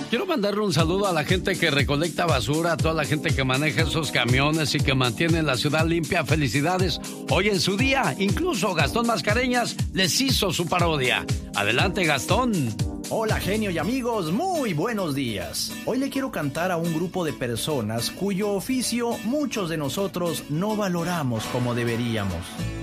Quiero mandarle un saludo a la gente que recolecta basura, a toda la gente que maneja esos camiones y que mantiene la ciudad limpia. Felicidades hoy en su día. Incluso Gastón Mascareñas les hizo su parodia. Adelante, Gastón. Hola, genio y amigos, muy buenos días. Hoy le quiero cantar a un grupo de personas cuyo oficio muchos de nosotros no valoramos como deberíamos.